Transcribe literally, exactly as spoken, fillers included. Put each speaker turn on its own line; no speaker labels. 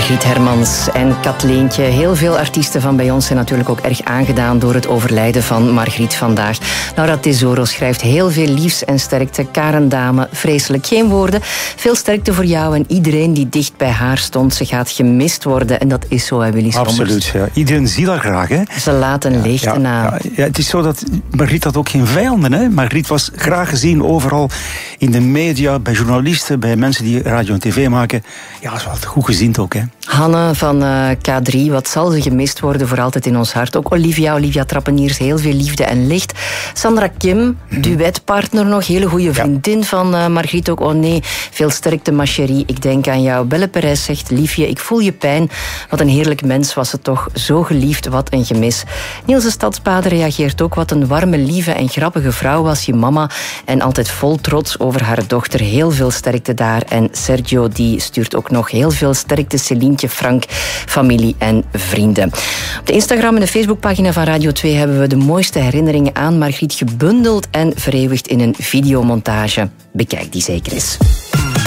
Margriet Hermans en Katleentje. Heel veel artiesten van bij ons zijn natuurlijk ook erg aangedaan door het overlijden van Margriet vandaag. Laura Tesoro schrijft heel veel liefs en sterkte. Karen Dame, vreselijk. Geen woorden. Veel sterkte voor jou en iedereen die dicht bij haar stond. Ze gaat gemist worden en dat is zo, hè, Willy Schommers.
Absoluut, ja. Iedereen ziet haar graag, hè.
Ze laat een leegte
ja,
na.
Ja, ja, het is zo dat Margriet had ook geen vijanden, hè. Margriet was graag gezien overal in de media, bij journalisten, bij mensen die radio en tv maken. Ja, ze was goed gezien ook, hè.
Hanne van uh, K drie, wat zal ze gemist worden voor altijd in ons hart. Ook Olivia, Olivia Trappeniers, heel veel liefde en licht. Sandra Kim, mm-hmm. duetpartner nog, hele goede vriendin ja. van uh, Margriet ook. Oh nee, veel sterkte, ma chérie, ik denk aan jou. Belle Perez zegt, liefje, ik voel je pijn. Wat een heerlijk mens was ze toch, zo geliefd, wat een gemis. Niels de Stadspader reageert ook, wat een warme, lieve en grappige vrouw was je mama. En altijd vol trots over haar dochter, heel veel sterkte daar. En Sergio, die stuurt ook nog heel veel sterkte, Celientje, Frank, familie en vrienden. Op de Instagram en de Facebookpagina van Radio twee hebben we de mooiste herinneringen aan Margriet gebundeld en vereeuwigd in een videomontage. Bekijk die zeker eens.